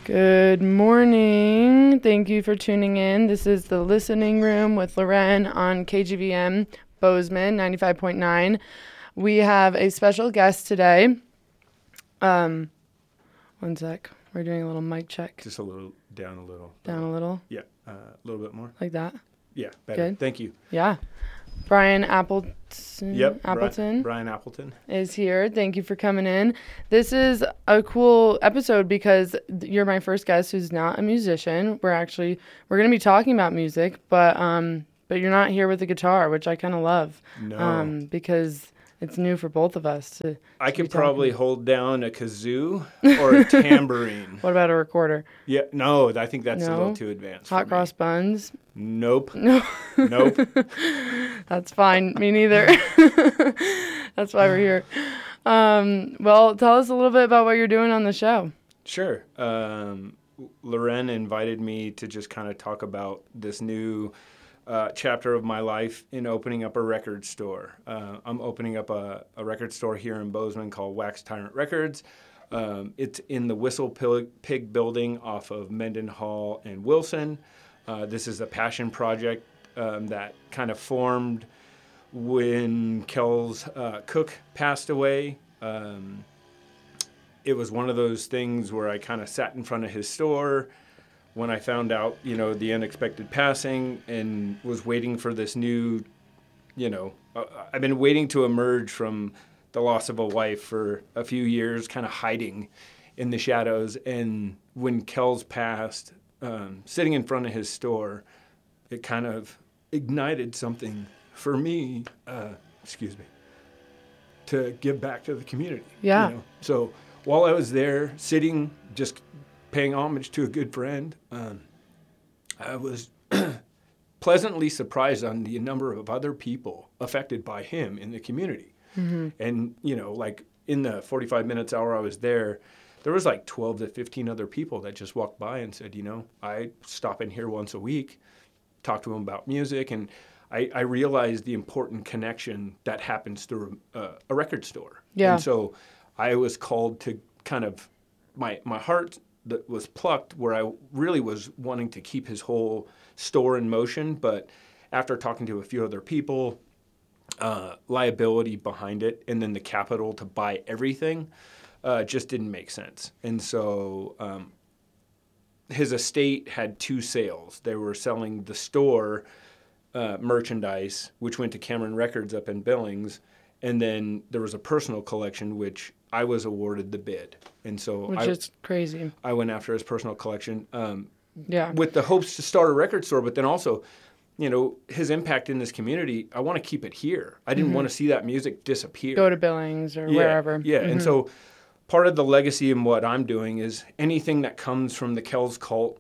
Good morning. Thank you for tuning in. This is the Listening Room with Loren on KGVM Bozeman 95.9. We have a special guest today. One sec. We're doing a little mic check. Just a little down a little. Down a little? Yeah, a little bit more. Like that? Yeah, better. Good. Thank you. Yeah. Brian Appleton. Yep. Appleton Brian Appleton is here. Thank you for coming in. This is a cool episode because you're my first guest who's not a musician. We're going to be talking about music, but you're not here with the guitar, which I kind of love. No. Because it's new for both of us. I could probably hold down a kazoo or a tambourine. What about a recorder? Yeah, no, I think that's a little too advanced. Hot cross buns? Nope. No. Nope. That's fine. Me neither. That's why we're here. Well, tell us a little bit about what you're doing on the show. Sure. Loren invited me to just kind of talk about this new chapter of my life in opening up a record store. I'm opening up a record store here in Bozeman called Wax Tyrant Records. It's in the Whistle Pig building off of Mendenhall and Wilson. This is a passion project that kind of formed when Kells Cook passed away. It was one of those things where I kind of sat in front of his store when I found out, the unexpected passing and was waiting for this new, I've been waiting to emerge from the loss of a wife for a few years, kind of hiding in the shadows. And when Kells passed, sitting in front of his store, it kind of ignited something for me, to give back to the community. Yeah. So while I was there sitting, just paying homage to a good friend, I was pleasantly surprised on the number of other people affected by him in the community. Mm-hmm. And, like in the 45 minutes, hour I was there was like 12 to 15 other people that just walked by and said, I stop in here once a week, talk to them about music. And I realized the important connection that happens through a record store. Yeah. And so I was called to kind of my heart that was plucked where I really was wanting to keep his whole store in motion. But after talking to a few other people, liability behind it and then the capital to buy everything just didn't make sense. And so his estate had two sales. They were selling the store merchandise, which went to Cameron Records up in Billings, and then there was a personal collection, which I was awarded the bid. And so Which is crazy. I went after his personal collection with the hopes to start a record store, but then also, his impact in this community, I want to keep it here. I didn't want to see that music disappear. Go to Billings or wherever. Yeah, and so part of the legacy in what I'm doing is anything that comes from the Kells Cook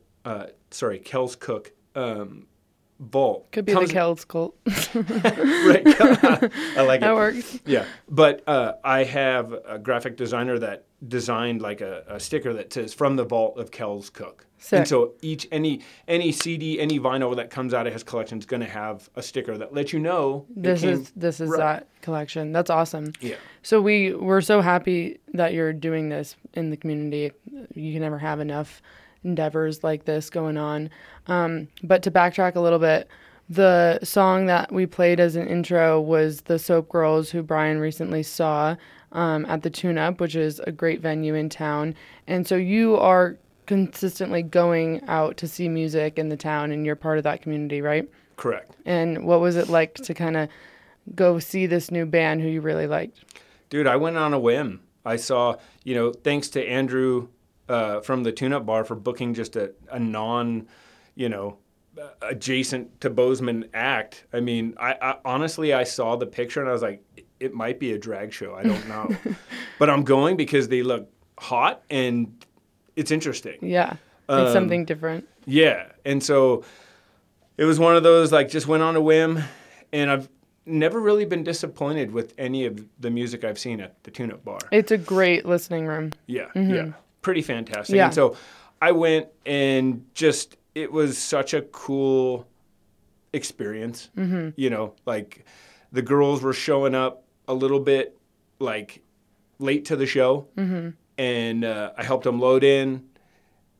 vault. Could be the Kells cult. Right. I like it. That works. Yeah. But I have a graphic designer that designed like a sticker that says "From the Vault of Kells Cook." Sick. And so any CD, any vinyl that comes out of his collection is going to have a sticker that lets you know this is right. that collection. That's awesome. Yeah. So we're so happy that you're doing this in the community. You can never have enough endeavors like this going on. But to backtrack a little bit, the song that we played as an intro was the Soap Girls, who Brian recently saw at the Tune Up, which is a great venue in town. And so you are consistently going out to see music in the town, and you're part of that community, right? Correct. And what was it like to kind of go see this new band who you really liked? Dude, I went on a whim. I saw, thanks to Andrew from the Tune Up Bar for booking just a non, adjacent to Bozeman act. I mean, I honestly, I saw the picture and I was like, it might be a drag show. I don't know. But I'm going because they look hot and it's interesting. Yeah. It's something different. Yeah. And so it was one of those, like, just went on a whim. And I've never really been disappointed with any of the music I've seen at the Tune Up Bar. It's a great listening room. Yeah. Mm-hmm. Yeah. Pretty fantastic. Yeah. And so I went and just, it was such a cool experience. Mm-hmm. Like the girls were showing up a little bit like late to the show. Mm-hmm. And I helped them load in.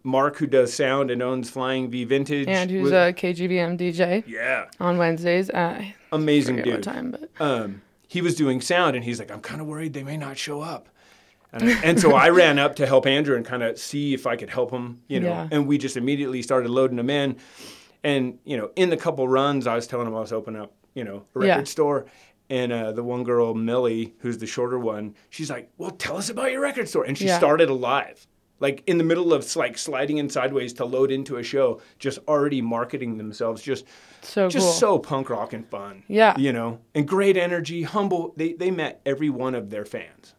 Mark, who does sound and owns Flying V Vintage. And who's a KGVM DJ. Yeah. On Wednesdays. Amazing dude. What time, but. He was doing sound, and he's like, I'm kind of worried they may not show up. And so I ran up to help Andrew and kind of see if I could help him, Yeah. And we just immediately started loading them in. And, in the couple runs, I was telling him I was opening up, a record store. And the one girl, Millie, who's the shorter one, she's like, well, tell us about your record store. And she started a live, like in the middle of like sliding in sideways to load into a show, just already marketing themselves. Just cool. So punk rock and fun. Yeah. And great energy, humble. They met every one of their fans.